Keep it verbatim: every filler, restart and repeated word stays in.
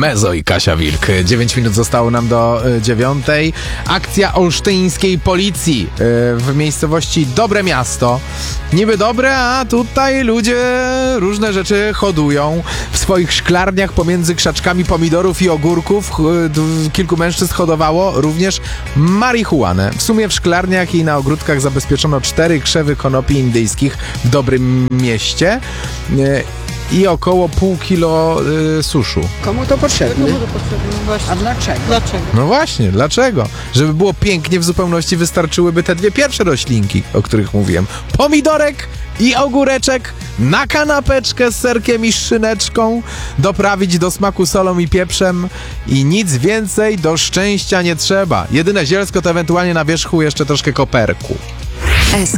Mezo i Kasia Wilk. dziewięć minut zostało nam do y, dziewiątej. Akcja olsztyńskiej policji y, w miejscowości Dobre Miasto. Niby dobre, a tutaj ludzie różne rzeczy hodują. W swoich szklarniach pomiędzy krzaczkami pomidorów i ogórków y, kilku mężczyzn hodowało również marihuanę. W sumie w szklarniach i na ogródkach zabezpieczono cztery krzewy konopi indyjskich w Dobrym Mieście. Y, i około pół kilo y, suszu. Komu to potrzebne? Komu to potrzebne? Właśnie. A dlaczego? Dlaczego? No właśnie, dlaczego? Żeby było pięknie, w zupełności wystarczyłyby te dwie pierwsze roślinki, o których mówiłem. Pomidorek i ogóreczek na kanapeczkę z serkiem i szyneczką, doprawić do smaku solą i pieprzem i nic więcej do szczęścia nie trzeba. Jedyne zielsko to ewentualnie na wierzchu jeszcze troszkę koperku.